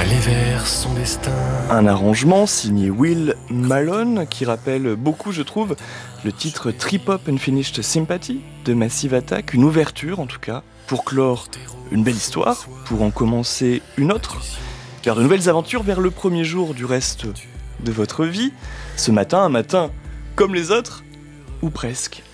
aller vers son destin. Un arrangement signé Will Malone qui rappelle beaucoup, je trouve, le titre Trip Hop Unfinished Sympathy de Massive Attack, une ouverture en tout cas, pour clore une belle histoire, pour en commencer une autre, vers de nouvelles aventures, vers le premier jour du reste de votre vie. Ce matin, un matin comme les autres, ou presque.